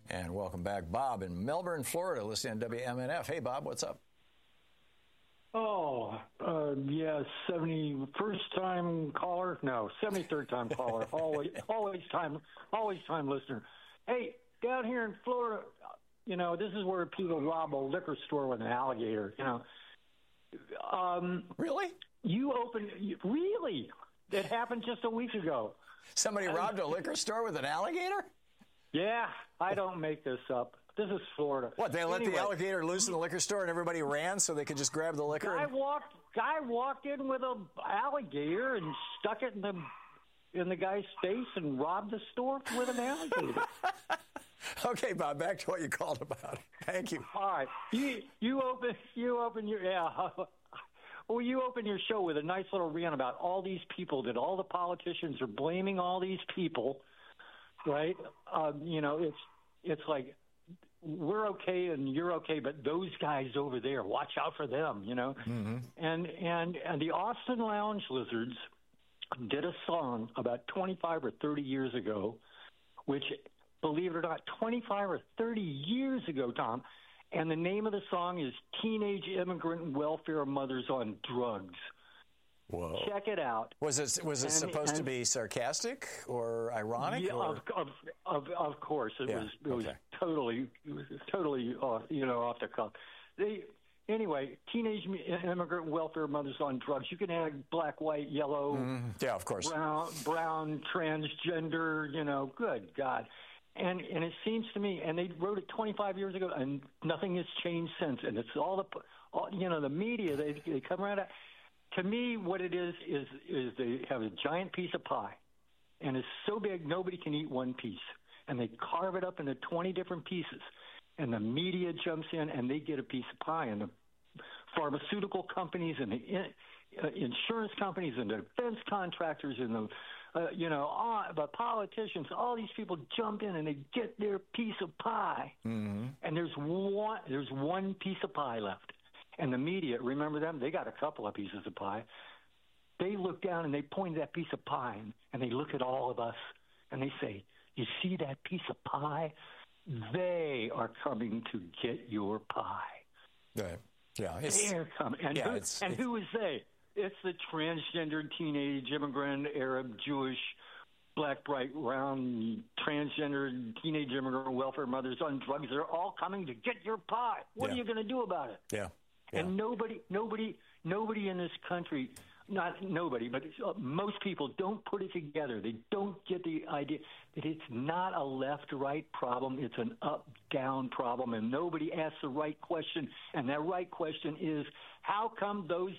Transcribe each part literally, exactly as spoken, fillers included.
And welcome back, Bob in Melbourne, Florida, listening to W M N F. Hey, Bob, what's up? Oh, uh, yeah, seventy-first time caller? No, seventy-third time caller. always, always time, always time listener. Hey, down here in Florida, you know, this is where people rob a liquor store with an alligator, you know. Um, really? You opened, really? That happened just a week ago. Somebody robbed a liquor store with an alligator? Yeah, I don't make this up. This is Florida. What, they let anyway, the alligator loose in the liquor store and everybody ran so they could just grab the liquor? Guy and... walked, guy walked in with an alligator and stuck it in the in the guy's face and robbed the store with an alligator. Okay, Bob, back to what you called about. Thank you. All right. You, you, open, you open your... Yeah. Well, you open your show with a nice little rant about all these people, that all the politicians are blaming all these people, right? Um, you know, it's it's like... we're okay and you're okay, but those guys over there, watch out for them, you know. Mm-hmm. And and and the Austin Lounge Lizards did a song about twenty-five or thirty years ago, which, believe it or not, twenty-five or thirty years ago, Tom, and the name of the song is Teenage Immigrant Welfare Mothers on Drugs. Whoa. Check it out. Was it was it and, supposed and, to be sarcastic or ironic? Yeah, or? Of, of of of course it yeah, was. It was okay. totally it was totally off, you know off the cuff. They anyway, teenage immigrant welfare mothers on drugs. You can add black, white, yellow, mm, yeah, of course, brown, brown, transgender. You know, good God. And and it seems to me, and they wrote it twenty-five years ago, and nothing has changed since. And it's all the all, you know the media. They they come around. At, To me, what it is, is is they have a giant piece of pie, and it's so big nobody can eat one piece. And they carve it up into twenty different pieces, and the media jumps in, and they get a piece of pie. And the pharmaceutical companies and the in, uh, insurance companies and the defense contractors and the, uh, you know, all, the politicians, all these people jump in, and they get their piece of pie. Mm-hmm. And there's one, there's one piece of pie left. And the media, remember them? They got a couple of pieces of pie. They look down and they point at that piece of pie, and, and they look at all of us, and they say, you see that piece of pie? They are coming to get your pie. Right. Yeah. It's, They're coming. And, yeah, who, it's, and it's, who is they? It's the transgender, teenage, immigrant, Arab, Jewish, black, bright, round, transgender, teenage immigrant welfare mothers on drugs. They're all coming to get your pie. What yeah. are you going to do about it? Yeah. Yeah. And nobody, nobody, nobody in this country, not nobody, but most people don't put it together. They don't get the idea that it's not a left-right problem. It's an up-down problem, and nobody asks the right question. And that right question is, how come those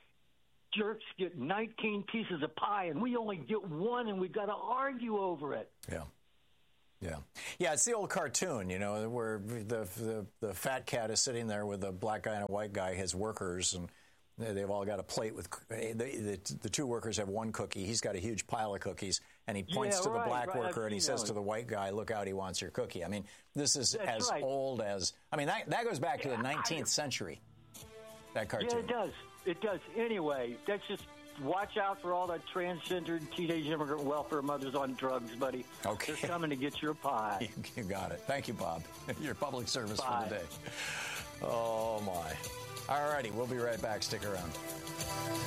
jerks get nineteen pieces of pie and we only get one, and we've got to argue over it? Yeah. Yeah, yeah. It's the old cartoon, you know, where the, the the fat cat is sitting there with a black guy and a white guy, his workers, and they've all got a plate with the, the, the two workers have one cookie. He's got a huge pile of cookies, and he points yeah, to the right, black right, worker and he says know. to the white guy, "Look out, he wants your cookie." I mean, this is That's as right. old as I mean that that goes back to the nineteenth century. That cartoon. Yeah, it does. It does. Anyway, that's just. Watch out for all the transgender teenage immigrant welfare mothers on drugs, buddy. Okay. They're coming to get your pie. You got it. Thank you, Bob. Your public service Bye. for the day. Oh, my. All righty. We'll be right back. Stick around.